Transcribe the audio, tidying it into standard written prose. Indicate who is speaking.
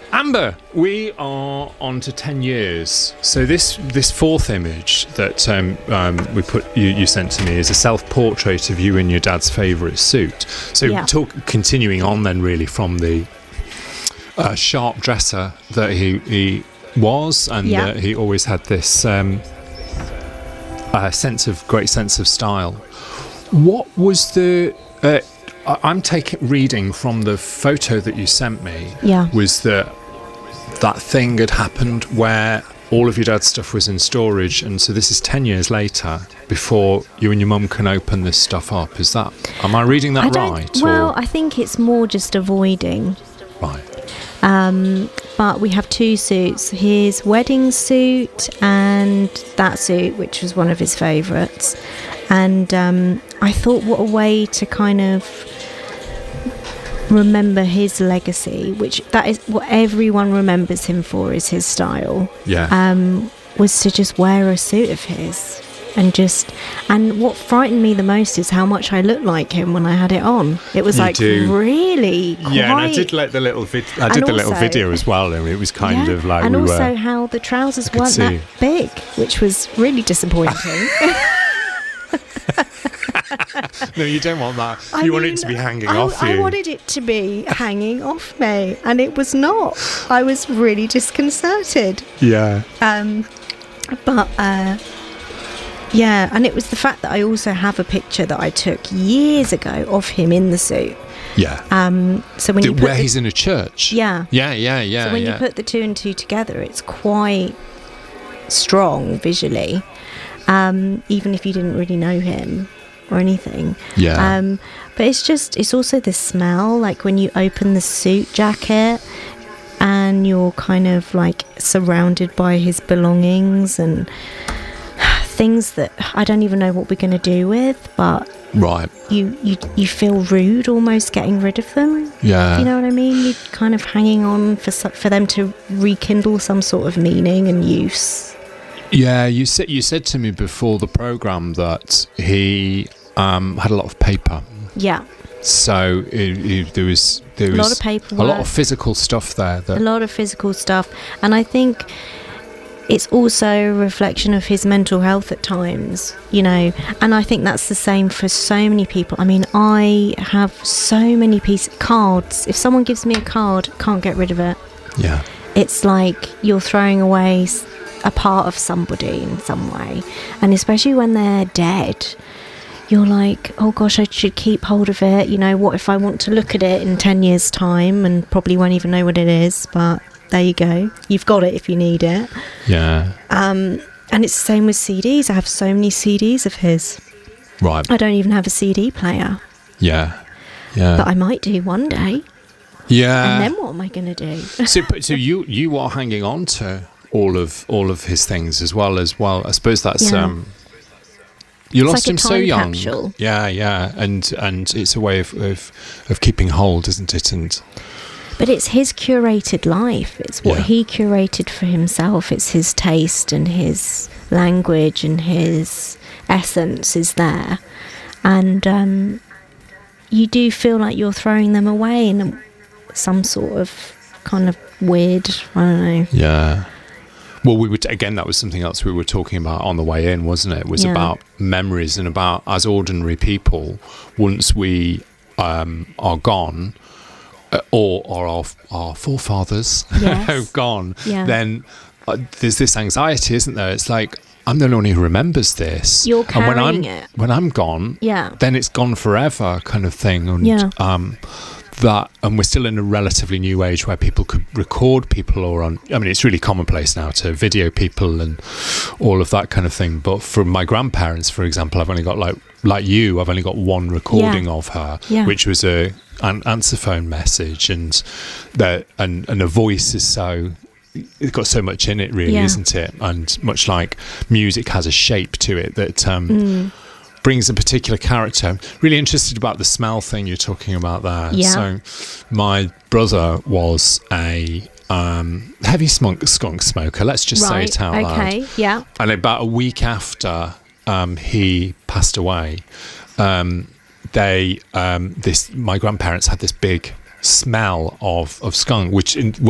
Speaker 1: Amber, we are on to 10 years. So this fourth image that you sent to me is a self-portrait of you in your dad's favourite suit. So continuing on then really from the sharp dresser that he was, and that he always had this great sense of style. What was the... I'm reading from the photo that you sent me, was that thing had happened where all of your dad's stuff was in storage, and so this is 10 years later before you and your mum can open this stuff up. Am I reading that right?
Speaker 2: Well, I think it's more just avoiding.
Speaker 1: Right.
Speaker 2: But we have two suits, his wedding suit and that suit, which was one of his favourites. And I thought, what a way to kind of remember his legacy, which that is what everyone remembers him for, is his style. Was to just wear a suit of his and what frightened me the most is how much I looked like him when I had it on. It was really quite...
Speaker 1: Yeah, and I did like the little little video as well, and it was kind of like,
Speaker 2: and also how the trousers weren't that big, which was really disappointing.
Speaker 1: No, you don't want that. You want it to be hanging off you.
Speaker 2: I wanted it to be hanging off me, and it was not. I was really disconcerted.
Speaker 1: Yeah.
Speaker 2: And it was the fact that I also have a picture that I took years ago of him in the suit.
Speaker 1: Yeah.
Speaker 2: So when
Speaker 1: he's in a church.
Speaker 2: Yeah.
Speaker 1: Yeah.
Speaker 2: So when you put the two and two together, it's quite strong visually, even if you didn't really know him or anything.
Speaker 1: Yeah.
Speaker 2: But it's also the smell, like when you open the suit jacket and you're kind of like surrounded by his belongings and things that I don't even know what we're going to do with, but you feel rude almost getting rid of them.
Speaker 1: Yeah.
Speaker 2: Do you know what I mean? You're kind of hanging on for them to rekindle some sort of meaning and use.
Speaker 1: Yeah, you said to me before the programme that he had a lot of paper.
Speaker 2: Yeah.
Speaker 1: So there was
Speaker 2: a lot of paperwork,
Speaker 1: a lot of physical stuff there.
Speaker 2: A lot of physical stuff, and I think it's also a reflection of his mental health at times, and I think that's the same for so many people. I mean, I have so many cards. If someone gives me a card, can't get rid of it.
Speaker 1: Yeah.
Speaker 2: It's like you're throwing away a part of somebody in some way, and especially when they're dead, you're like, oh gosh, I should keep hold of it. What if I want to look at it in 10 years' time and probably won't even know what it is, but there you go. You've got it if you need it.
Speaker 1: Yeah.
Speaker 2: And it's the same with CDs. I have so many CDs of his.
Speaker 1: Right.
Speaker 2: I don't even have a CD player.
Speaker 1: Yeah. Yeah.
Speaker 2: But I might do one day.
Speaker 1: Yeah.
Speaker 2: And then what am I going to do?
Speaker 1: So you are hanging on to all of his things as well. I suppose that's you lost him so young.
Speaker 2: Capsule.
Speaker 1: Yeah, and it's a way of keeping hold, isn't it?
Speaker 2: But it's his curated life. It's what he curated for himself. It's his taste and his language and his essence is there. And you do feel like you're throwing them away in some sort of kind of weird, I don't know.
Speaker 1: Yeah. Well, that was something else we were talking about on the way in, wasn't it? It was about memories and about, as ordinary people, once we are gone, or our forefathers have gone, then there's this anxiety, isn't there? It's like, I'm the only one who remembers this.
Speaker 2: You're carrying it.
Speaker 1: When I'm gone, then it's gone forever, kind of thing. And and we're still in a relatively new age where people could record people it's really commonplace now to video people and all of that kind of thing. But from my grandparents, for example, I've only got like you, I've only got one recording of her, which was an answer phone message, and a voice is it's got so much in it, really, isn't it? And much like music has a shape to it that brings a particular character. Really interested about the smell thing you're talking about there.
Speaker 2: Yeah.
Speaker 1: So my brother was a heavy skunk smoker, let's just say it out loud.
Speaker 2: Okay, yeah.
Speaker 1: And about a week after he passed away, my grandparents had this big smell of skunk, which